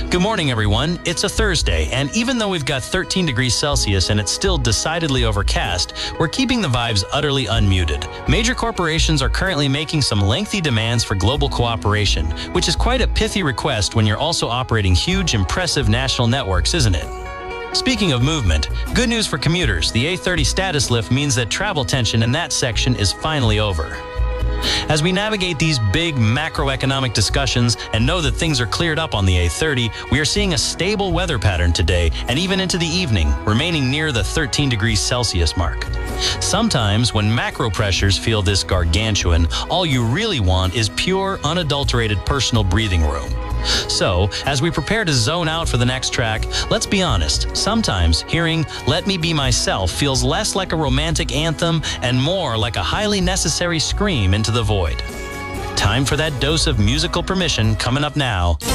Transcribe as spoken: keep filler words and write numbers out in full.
Good morning, everyone. It's a Thursday, and even though we've got thirteen degrees Celsius and it's still decidedly overcast, we're keeping the vibes utterly unmuted. Major corporations are currently making some lengthy demands for global cooperation, which is quite a pithy request when you're also operating huge, impressive national networks, isn't it? Speaking of movement, good news for commuters. The A thirty status lift means that travel tension in that section is finally over. As we navigate these big macroeconomic discussions and know that things are cleared up on the A thirty, we are seeing a stable weather pattern today and even into the evening, remaining near the thirteen degrees Celsius mark. Sometimes, when macro pressures feel this gargantuan, all you really want is pure, unadulterated personal breathing room. So, as we prepare to zone out for the next track, let's be honest, sometimes hearing "Let Me Be Myself" feels less like a romantic anthem and more like a highly necessary scream into the void. Time for that dose of musical permission coming up now.